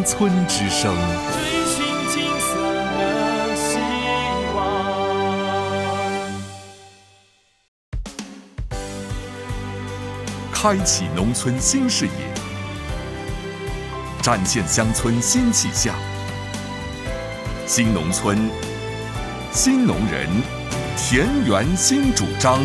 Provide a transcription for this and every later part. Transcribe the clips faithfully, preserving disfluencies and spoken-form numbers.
乡村之声。 追寻金色的希望， 开启农村新视野，展现乡村新气象。新农村，新农人，田园新主张。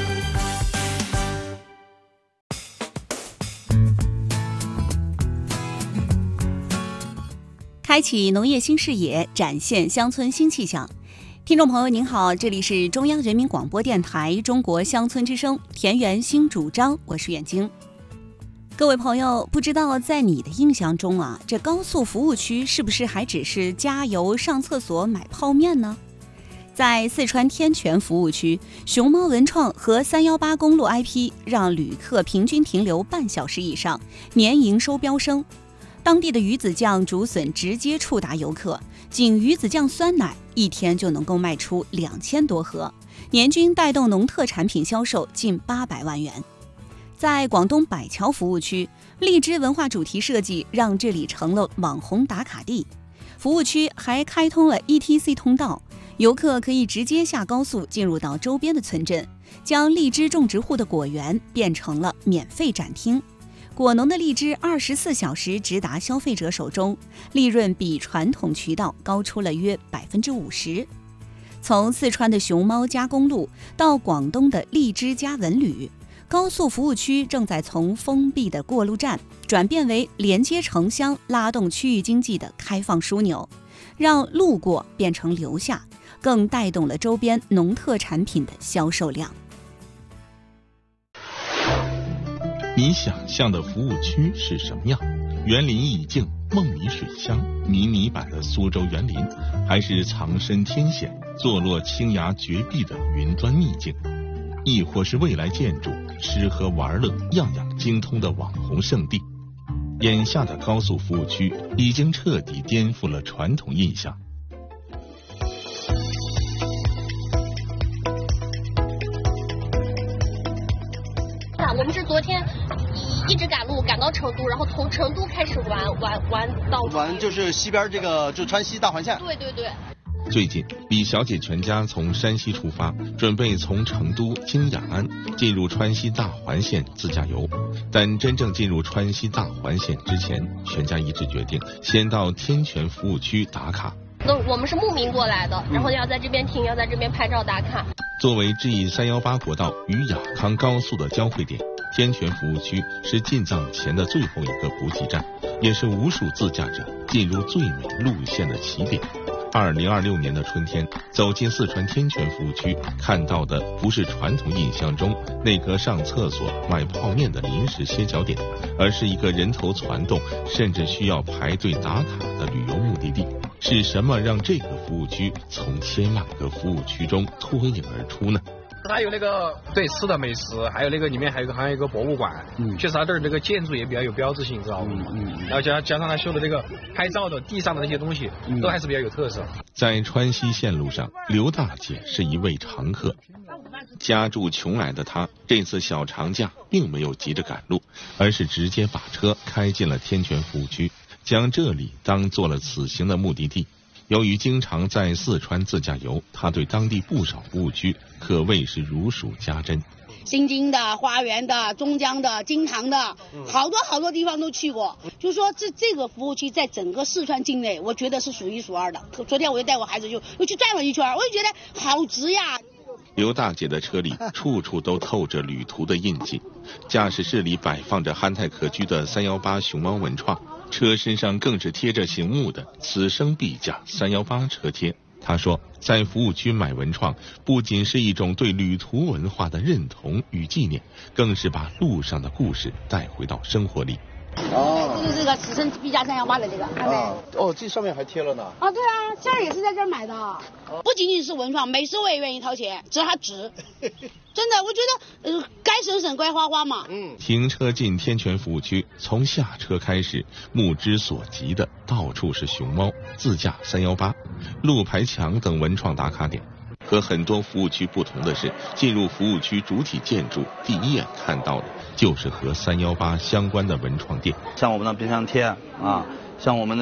开启农业新视野，展现乡村新气象。听众朋友您好，这里是中央人民广播电台中国乡村之声田园新主张，我是远晶。各位朋友，不知道在你的印象中啊，这高速服务区是不是还只是加油、上厕所、买泡面呢？在四川天全服务区，熊猫文创和三幺八公路 I P 让旅客平均停留半小时以上，年营收飙升。当地的鱼子酱、竹笋直接触达游客，仅鱼子酱酸奶一天就能够卖出两千多盒，年均带动农特产品销售近八百万元。在广东百桥服务区，荔枝文化主题设计让这里成了网红打卡地。服务区还开通了 E T C 通道，游客可以直接下高速进入到周边的村镇，将荔枝种植户的果园变成了免费展厅。果农的荔枝二十四小时直达消费者手中，利润比传统渠道高出了约百分之五十。从四川的熊猫加公路到广东的荔枝加文旅，高速服务区正在从封闭的过路站转变为连接城乡、拉动区域经济的开放枢纽，让路过变成留下，更带动了周边农特产品的销售量。 你想象的服务区是什么样？园林意境、梦里水乡、迷你版的苏州园林，还是藏身天险、坐落青崖绝壁的云端秘境？亦或是未来建筑、吃喝玩乐样样精通的网红圣地？眼下的高速服务区已经彻底颠覆了传统印象。 我们是昨天一直赶路赶到成都，然后从成都开始玩玩玩到玩就是西边这个就川西大环线。 对对对。 最近，李小姐全家从山西出发，准备从成都经雅安进入川西大环线自驾游。但真正进入川西大环线之前，全家一致决定先到天全服务区打卡。 那我们是慕名过来的，然后要在这边停，要在这边拍照打卡。 作为 G 三一八国道与雅康高速的交汇点，天全服务区是进藏前的最后一个补给站，也是无数自驾者进入最美路线的起点。二零二六年的春天，走进四川天全服务区，看到的不是传统印象中那个上厕所、买泡面的临时歇脚点，而是一个人头攒动，甚至需要排队打卡的旅游目的地。是什么让这个服务区从千万个服务区中脱颖而出呢？ 它有那个对吃的美食，还有那个里面还有个还有一个博物馆，嗯，确实它这儿那个建筑也比较有标志性，知道吗？嗯嗯，然后加加上它修的那个拍照的地上的那些东西，嗯，都还是比较有特色。 在川西线路上，刘大姐是一位常客。家住邛崃的她，这次小长假并没有急着赶路，而是直接把车开进了天全服务区，将这里当做了此行的目的地。由于经常在四川自驾游，他对当地不少服务区可谓是如数家珍。 新津的、花园的、中江的、金堂的，好多好多地方都去过。就说这这个服务区在整个四川境内，我觉得是数一数二的。昨天我就带我孩子就又去转了一圈，我就觉得好值呀。 刘大姐的车里处处都透着旅途的印记，驾驶室里摆放着憨态可掬的三一八熊猫文创，车身上更是贴着醒目的此生必驾三一八车贴。他说，在服务区买文创不仅是一种对旅途文化的认同与纪念，更是把路上的故事带回到生活里。 哦，这是这个此生必驾三幺八的这个，看没？ 哦，这上面还贴了呢。 啊，对啊，这儿也是在这儿买的。不仅仅是文创，美食我也愿意掏钱，只要它值。真的，我觉得呃，该省省，该花花嘛。嗯。 停车进天全服务区，从下车开始，目之所及的到处是熊猫、自驾三幺八、路牌墙等文创打卡点。和很多服务区不同的是，进入服务区主体建筑，第一眼看到的就是和三幺八相关的文创店， 像我们的冰箱贴啊，像我们的